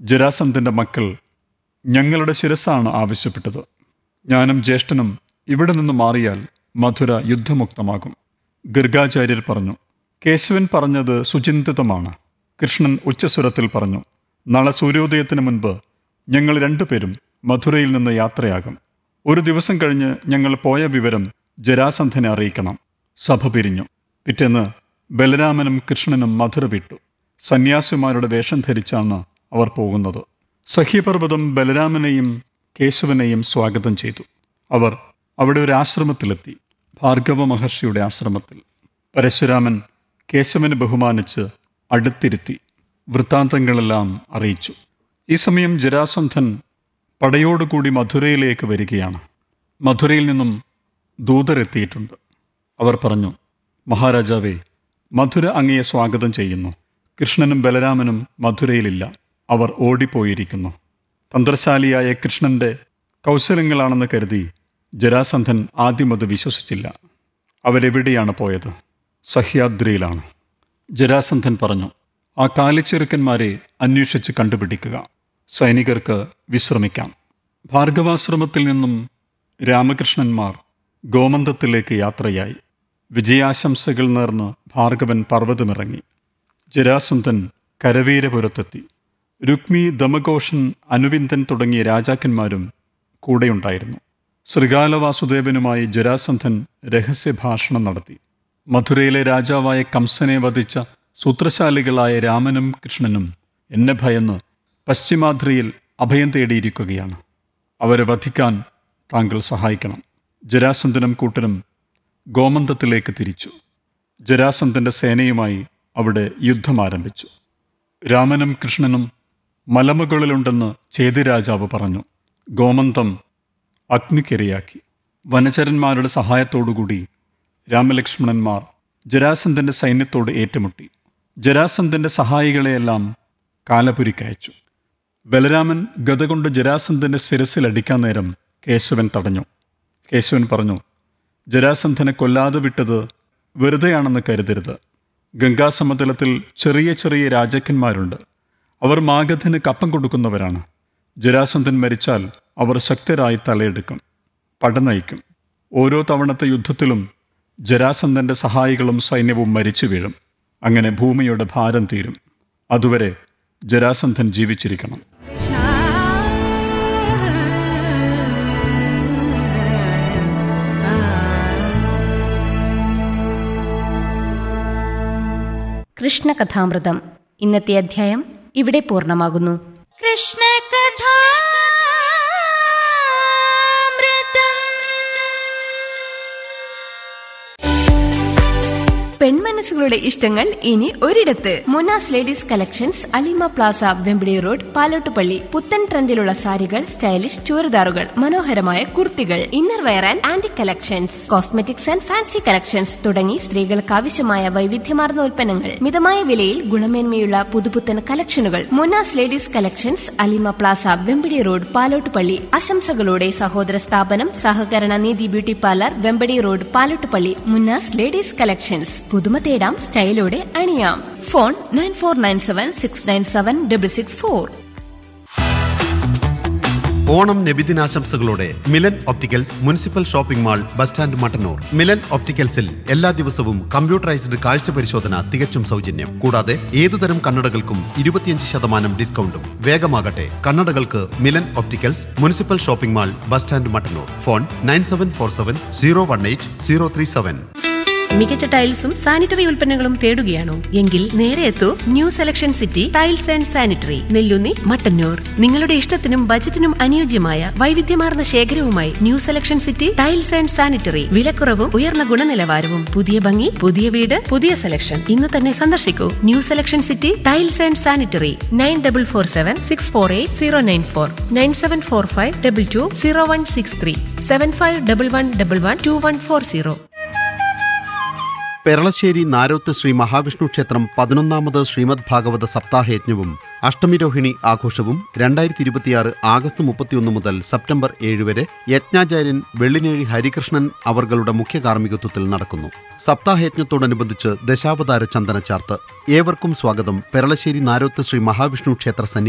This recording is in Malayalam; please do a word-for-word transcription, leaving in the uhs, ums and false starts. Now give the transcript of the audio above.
ജരാസന്ധന്റെ മക്കൾ ഞങ്ങളുടെ ശിരസ്സാണ് ആവശ്യപ്പെട്ടത്. ഞാനും ജ്യേഷ്ഠനും ഇവിടെ നിന്ന് മാറിയാൽ മധുര യുദ്ധമുക്തമാകും. ഗർഗാചാര്യർ പറഞ്ഞു. കേശവൻ പറഞ്ഞത് സുചിന്തിതമാണ്. കൃഷ്ണൻ ഉച്ചസ്വരത്തിൽ പറഞ്ഞു. നാളെ സൂര്യോദയത്തിന് മുൻപ് ഞങ്ങൾ രണ്ടുപേരും മധുരയിൽ നിന്ന് യാത്രയാകും. ഒരു ദിവസം കഴിഞ്ഞ് ഞങ്ങൾ പോയ വിവരം ജരാസന്ധനെ അറിയിക്കണം. സഭ പിരിഞ്ഞു. പിറ്റേന്ന് ബലരാമനും കൃഷ്ണനും മധുര വിട്ടു. സന്യാസിമാരുടെ വേഷം ധരിച്ചാണ് അവർ പോകുന്നത്. സഖ്യപർവ്വതം ബലരാമനെയും കേശവനെയും സ്വാഗതം ചെയ്തു. അവർ അവിടെ ഒരു ആശ്രമത്തിലെത്തി. ഭാർഗവ മഹർഷിയുടെ ആശ്രമത്തിൽ. പരശുരാമൻ കേശവനെ ബഹുമാനിച്ച് അടുത്തിരുത്തി വൃത്താന്തങ്ങളെല്ലാം അറിയിച്ചു. ഈ സമയം ജരാസന്ധൻ പടയോടുകൂടി മധുരയിലേക്ക് വരികയാണ്. മധുരയിൽ നിന്നും ദൂതരെത്തിയിട്ടുണ്ട്. അവർ പറഞ്ഞു, മഹാരാജാവേ, മധുര അങ്ങയെ സ്വാഗതം ചെയ്യുന്നു. കൃഷ്ണനും ബലരാമനും മധുരയിലില്ല. അവർ ഓടിപ്പോയിരിക്കുന്നു. തന്ത്രശാലിയായ കൃഷ്ണന്റെ കൗശലങ്ങളാണെന്ന് കരുതി ജരാസന്ധൻ ആദ്യം അത് വിശ്വസിച്ചില്ല. അവരെവിടെയാണ് പോയത്? സഹ്യാദ്രിയിലാണ്. ജരാസന്ധൻ പറഞ്ഞു, ആ കാലിച്ചെറുക്കന്മാരെ അന്വേഷിച്ച് കണ്ടുപിടിക്കുക. സൈനികർക്ക് വിശ്രമിക്കാം. ഭാർഗവാശ്രമത്തിൽ നിന്നും രാമകൃഷ്ണന്മാർ ഗോമന്തത്തിലേക്ക് യാത്രയായി. വിജയാശംസകൾ നേർന്ന് ഭാർഗവൻ പർവ്വതമിറങ്ങി. ജരാസന്ധൻ കരവീരപുരത്തെത്തി. രുക്മി, ദമഘോഷൻ, അനുവിന്ദൻ തുടങ്ങിയ രാജാക്കന്മാരും കൂടെയുണ്ടായിരുന്നു. ശൃഗാലവാസുദേവനുമായി ജരാസന്ധൻ രഹസ്യഭാഷണം നടത്തി. മധുരയിലെ രാജാവായ കംസനെ വധിച്ച സൂത്രശാലികളായ രാമനും കൃഷ്ണനും എന്നെ ഭയന്ന് പശ്ചിമാദ്രിയിൽ അഭയം തേടിയിരിക്കുകയാണ്. അവരെ വധിക്കാൻ താങ്കൾ സഹായിക്കണം. ജരാസന്ധനും കൂട്ടരും ഗോമന്തത്തിലേക്ക് തിരിച്ചു. ജരാസന്ധന്റെ സേനയുമായി അവിടെ യുദ്ധം ആരംഭിച്ചു. രാമനും കൃഷ്ണനും മലമുകളിലുണ്ടെന്ന് ചേതിരാജാവ് പറഞ്ഞു. ഗോമന്തം അഗ്നിക്കിരയാക്കി. വനചരന്മാരുടെ സഹായത്തോടുകൂടി രാമലക്ഷ്മണന്മാർ ജരാസന്ധന്റെ സൈന്യത്തോട് ഏറ്റുമുട്ടി. ജരാസന്ധന്റെ സഹായികളെയെല്ലാം കാലപുരിക്കയച്ചു. ബലരാമൻ ഗദ കൊണ്ട് ജരാസന്ധന്റെ ശിരസിലടിക്കാൻ നേരം കേശവൻ തടഞ്ഞു. കേശവൻ പറഞ്ഞു, ജരാസന്ധനെ കൊല്ലാതെ വിട്ടത് വെറുതെയാണെന്ന് കരുതരുത്. ഗംഗാസമതലത്തിൽ ചെറിയ ചെറിയ രാജാക്കന്മാരുണ്ട്. അവർ മാഗധന് കപ്പം കൊടുക്കുന്നവരാണ്. ജരാസന്ധൻ മരിച്ചാൽ അവർ ശക്തരായി തലയെടുക്കും, പട നയിക്കും. ഓരോ തവണത്തെ യുദ്ധത്തിലും ജരാസന്ധന്റെ സഹായികളും സൈന്യവും മരിച്ചു വീഴും. അങ്ങനെ ഭൂമിയുടെ ഭാരം തീരും. അതുവരെ ജരാസന്ധൻ ജീവിച്ചിരിക്കണം. കൃഷ്ണകഥാമൃതം ഇന്നത്തെ അധ്യായം ഇവിടെ പൂർണ്ണമാകുന്നു. കൃഷ്ണകഥ പെൺമനസ്സുകളുടെ ഇഷ്ടങ്ങൾ ഇനി ഒരിടത്ത്. മൊനാസ് ladies collections, Alima Plaza, Vempidi road, Palottupalli. പുത്തൻ ട്രെൻഡിലുള്ള സാരികൾ, സ്റ്റൈലിഷ് ചുരിദാറുകൾ, മനോഹരമായ കുർത്തികൾ, inner wear and antique collections, cosmetics and fancy collections തുടങ്ങി സ്ത്രീകൾക്ക് ആവശ്യമായ വൈവിധ്യമാർന്ന ഉൽപ്പന്നങ്ങൾ മിതമായ വിലയിൽ ഗുണമേന്മയുള്ള പുതുപുത്തൻ കളക്ഷനുകൾ. മൊനാസ് ladies collections, Alima Plaza, Vempadi road, Palottupalli. ആശംസകളോടെ സഹോദര സ്ഥാപനം സഹകരണ നീതി beauty parlour, Vempadi road, Palottupalli. Munnas ladies collections. പുതുമ തേടാം, സ്റ്റൈലോടെ അണിയാം. Phone nine four nine seven six nine seven double six four. Onam നബിദിനാശംസകളോടെ Milan opticals municipal shopping mall, bus stand, Mattannur. Milan ഒപ്റ്റിക്കൽസിൽ എല്ലാ ദിവസവും കമ്പ്യൂട്ടറൈസ്ഡ് കാഴ്ച പരിശോധന തികച്ചും സൗജന്യം. കൂടാതെ ഏതുതരം കണ്ണടകൾക്കും ഇരുപത്തിയഞ്ച് ശതമാനം ഡിസ്കൗണ്ടും. വേഗമാകട്ടെ, കണ്ണടകൾക്ക് Milan opticals municipal shopping mall, bus stand, Mattannur. Phone nine seven four seven zero one eight zero three seven. മികച്ച ടൈൽസും സാനിറ്ററി ഉൽപ്പന്നങ്ങളും തേടുകയാണോ? എങ്കിൽ നേരെ എത്തൂ new selection city tiles and sanitary, Nelloonni, Mattannur. നിങ്ങളുടെ ഇഷ്ടത്തിനും ബജറ്റിനും അനുയോജ്യമായ വൈവിധ്യമാർന്ന ശേഖരവുമായി new selection city tiles and sanitary. വിലക്കുറവും ഉയർന്ന ഗുണനിലവാരവും. പുതിയ ഭംഗി, പുതിയ വീട്, പുതിയ സെലക്ഷൻ. ഇന്ന് തന്നെ സന്ദർശിക്കൂ new selection city tiles and sanitary. Nine double four seven six four eight zero nine four, nine seven four five double two zero one six three, seven five double one double one two one four zero. Peralassery Naroth Shri Mahavishnu ക്ഷേത്രം പതിനൊന്നാമത് ശ്രീമദ് ഭാഗവത സപ്താഹയജ്ഞവും അഷ്ടമിരോഹിണി ആഘോഷവും രണ്ടായിരത്തി ഇരുപത്തിയാറ് ആഗസ്റ്റ് മുപ്പത്തിയൊന്ന് മുതൽ സെപ്റ്റംബർ ഏഴ് വരെ യജ്ഞാചാര്യൻ വെള്ളിനേഴി ഹരികൃഷ്ണൻ അവർകളുടെ മുഖ്യ കാർമ്മികത്വത്തിൽ നടക്കുന്നു. സപ്താഹയജ്ഞത്തോടനുബന്ധിച്ച് ദശാവതാര ചന്ദനച്ചാർത്ത്. ഏവർക്കും സ്വാഗതം. പെരളശ്ശേരി നാരോത്ത് ശ്രീ മഹാവിഷ്ണു ക്ഷേത്ര സന്നിധി